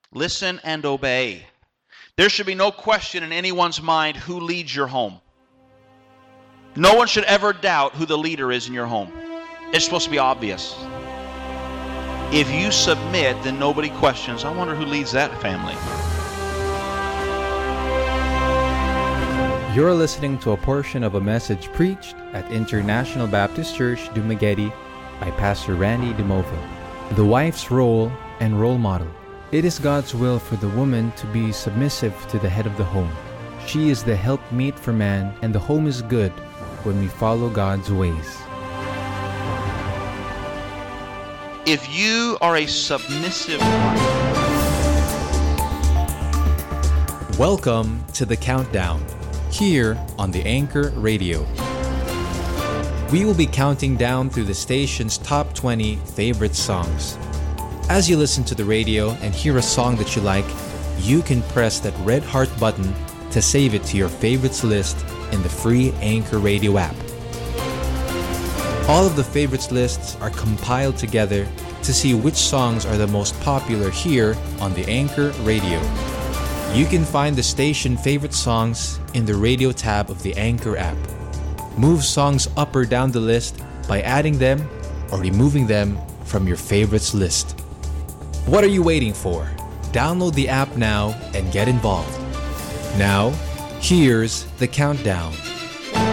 Listen and obey. There should be no question in anyone's mind who leads your home. No one should ever doubt who the leader is in your home. It's supposed to be obvious. If you submit, then nobody questions, I wonder who leads that family. You're listening to a portion of a message preached at International Baptist Church, Dumaguete by Pastor Randy DeMova. The wife's role and role model. It is God's will for the woman to be submissive to the head of the home. She is the helpmeet for man, and the home is good when we follow God's ways. If you are a submissive wife. Welcome to The Countdown, here on the Anchor Radio. We will be counting down through the station's top 20 favorite songs. As you listen to the radio and hear a song that you like, you can press that red heart button to save it to your favorites list in the free Anchor Radio app. All of the favorites lists are compiled together to see which songs are the most popular here on the Anchor Radio. You can find the station favorite songs in the radio tab of the Anchor app. Move songs up or down the list by adding them or removing them from your favorites list. What are you waiting for? Download the app now and get involved. Now, here's The Countdown.